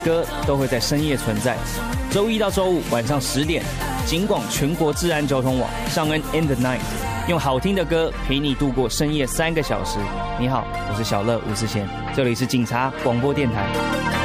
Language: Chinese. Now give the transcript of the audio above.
歌都会在深夜存在。周一到周五晚上10点，警广全国治安交通网尚恩 in the night， 用好听的歌陪你度过深夜3个小时。你好，我是小乐吴思贤，这里是警察广播电台。